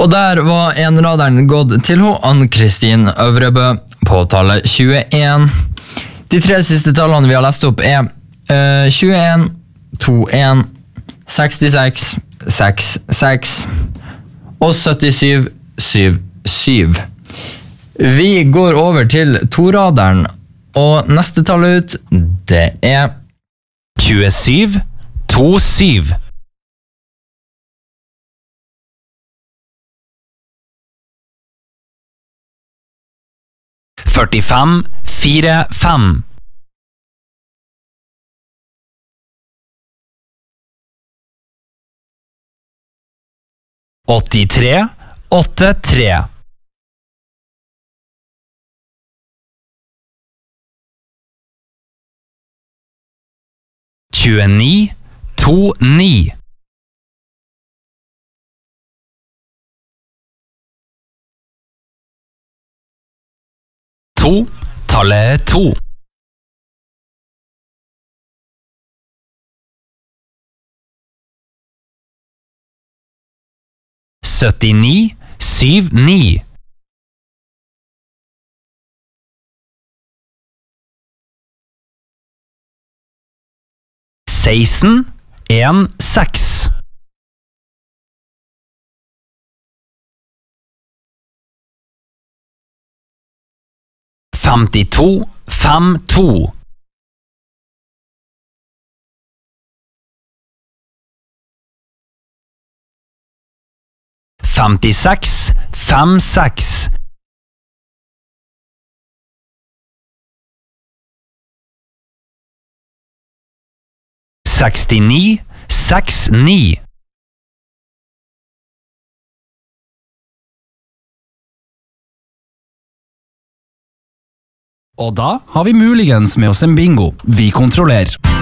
Og der var enraderen gått til Ann-Kristin Øvrebø på tallet 21. De 3 siste tallene vi har lest opp 21, 21, 66, 66 og 77, 77. Vi går over til toraderen, og neste tall ut, det 27, 27. 45, 45. 83, 83. 29, 29. 2, tallet 2. 79, 79. 16, 1, 6. 52, 5, 2. 56, 5, 6. 69, 6, 9. 'Og da har vi muligens med oss en bingo. Vi kontrollerer.